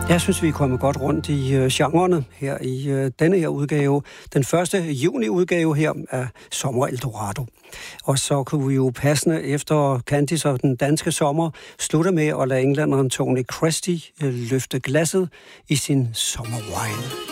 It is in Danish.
Jeg synes, vi er kommet godt rundt i genrerne her i denne her udgave. Den første juni-udgave her af Sommer Eldorado. Og så kunne vi jo passende efter Candice og den danske sommer slutte med at lade englænderen Tony Christie løfte glasset i sin Summer Wine.